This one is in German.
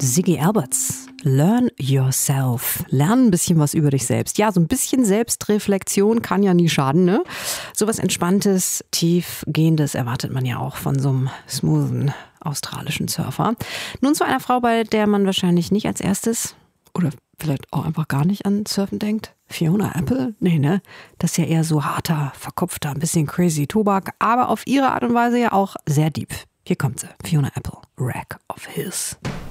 Ziggy Alberts, Learn Yourself. Lern ein bisschen was über dich selbst. Ja, so ein bisschen Selbstreflexion kann ja nie schaden, ne? Sowas Entspanntes, Tiefgehendes erwartet man ja auch von so einem smoothen australischen Surfer. Nun zu einer Frau, bei der man wahrscheinlich nicht als erstes oder vielleicht auch einfach gar nicht an Surfen denkt. Fiona Apple? Nee, ne? Das ist ja eher so harter, verkopfter, ein bisschen crazy Tobak, aber auf ihre Art und Weise ja auch sehr deep. Hier kommt sie, Fiona Apple, Wreck of His.